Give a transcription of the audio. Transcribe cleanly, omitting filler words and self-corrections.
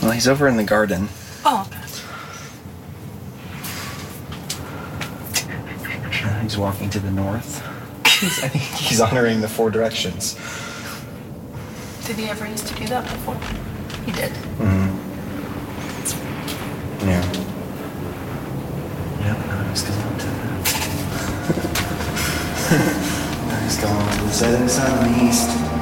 Well, he's over in the garden. Oh, okay. He's walking to the north. I think he's honoring the 4 directions. Did he ever used to do that before? He did. Mm-hmm. Yeah. Yep, now he's going to the... now he's going to the setting sun in the east.